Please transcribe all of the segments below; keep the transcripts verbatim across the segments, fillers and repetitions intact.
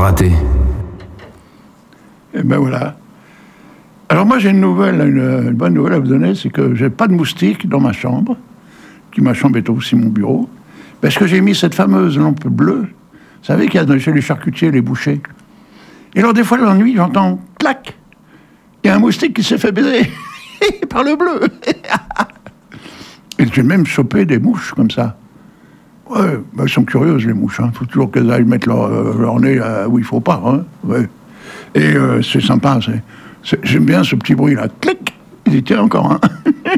raté. Et ben voilà. Alors moi j'ai une nouvelle, une, une bonne nouvelle à vous donner, c'est que j'ai pas de moustiques dans ma chambre, qui ma chambre est aussi mon bureau, parce que j'ai mis cette fameuse lampe bleue, vous savez qu'il y a chez les charcutiers, les bouchers. Et alors des fois la nuit j'entends clac, il y a un moustique qui s'est fait baiser par le bleu. Et j'ai même chopé des mouches comme ça. Ouais, bah, elles sont curieuses les mouches, il hein. faut toujours qu'elles aillent mettre leur, leur nez là où il faut pas. Hein. Ouais. Et euh, c'est sympa, c'est... J'aime bien ce petit bruit là, clic, il était encore un.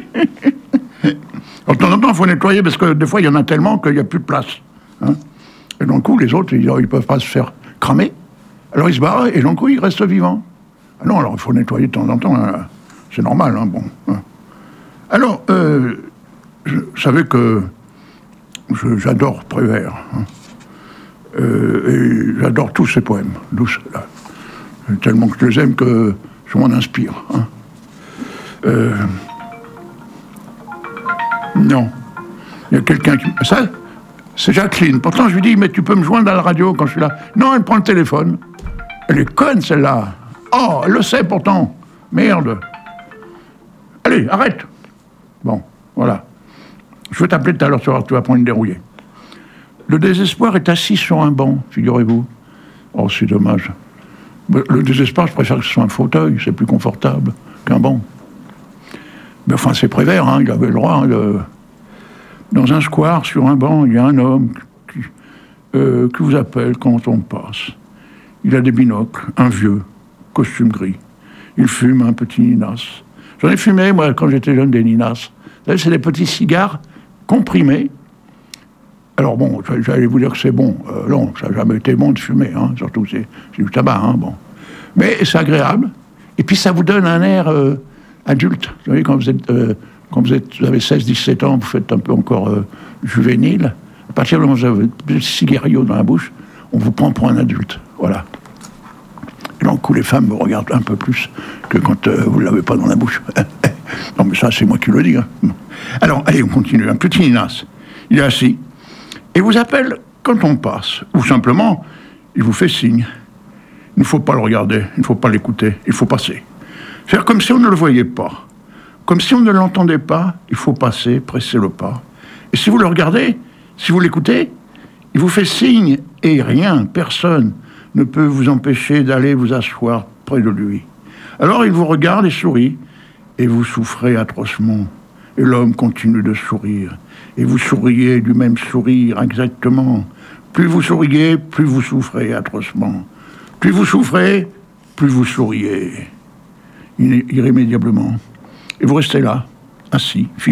De temps en temps, il faut nettoyer parce que des fois, il y en a tellement qu'il n'y a plus de place. Hein. Et donc, coup, les autres, ils ne peuvent pas se faire cramer. Alors, ils se barrent et donc, coup, ils restent vivants. Ah non, alors, il faut nettoyer de temps en temps. Hein. C'est normal, hein, bon. Hein. Alors, euh, je, vous savez que je, j'adore Prévert. Hein. Euh, et j'adore tous ses poèmes. Tous, là. Tellement que je les aime que je m'en inspire. Hein. Euh... Non. Il y a quelqu'un qui... Ça, c'est Jacqueline. Pourtant, je lui dis, mais tu peux me joindre à la radio quand je suis là. Non, elle prend le téléphone. Elle est conne, celle-là. Oh, elle le sait pourtant. Merde. Allez, arrête. Bon, voilà. Je vais t'appeler tout à l'heure, tu vas, tu vas prendre une dérouillée. Le désespoir est assis sur un banc, figurez-vous. Oh, c'est dommage. Le désespoir, je préfère que ce soit un fauteuil, c'est plus confortable qu'un banc. Mais enfin, c'est Prévert, hein, il avait le droit. Hein, de... Dans un square, sur un banc, il y a un homme qui, euh, qui vous appelle quand on passe. Il a des binocles, un vieux, costume gris. Il fume un petit Ninas. J'en ai fumé, moi, quand j'étais jeune, des Ninas. Vous savez, c'est des petits cigares comprimés. Alors bon, j'allais vous dire que c'est bon. Euh, non, ça n'a jamais été bon de fumer, hein, surtout c'est, c'est du tabac, hein, bon. Mais c'est agréable. Et puis ça vous donne un air euh, adulte. Vous voyez, quand vous êtes, euh, quand vous êtes, vous avez seize dix-sept ans, vous faites un peu encore euh, juvénile. À partir du moment où vous avez des cigarillos dans la bouche, on vous prend pour un adulte. Voilà. Et donc, où les femmes me regardent un peu plus que quand euh, vous ne l'avez pas dans la bouche. Non, mais ça, c'est moi qui le dis. Hein. Alors, allez, on continue. Un petit Ninas. Il est assis. Et vous appelle quand on passe, ou simplement, il vous fait signe. Il ne faut pas le regarder, il ne faut pas l'écouter, il faut passer. Faire comme si on ne le voyait pas. Comme si on ne l'entendait pas, il faut passer, presser le pas. Et si vous le regardez, si vous l'écoutez, il vous fait signe, et rien, personne ne peut vous empêcher d'aller vous asseoir près de lui. Alors il vous regarde et sourit, et vous souffrez atrocement. Et l'homme continue de sourire. Et vous souriez du même sourire, exactement. Plus vous souriez, plus vous souffrez atrocement. Plus vous souffrez, plus vous souriez. Irrémédiablement. Et vous restez là, assis,